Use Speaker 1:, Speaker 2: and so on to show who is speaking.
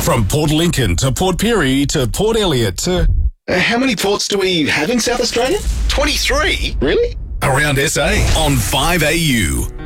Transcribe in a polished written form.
Speaker 1: From Port Lincoln to Port Pirie to Port Elliot to...
Speaker 2: How many ports do we have in South Australia?
Speaker 3: 23?
Speaker 2: Really?
Speaker 1: Around SA on 5AU.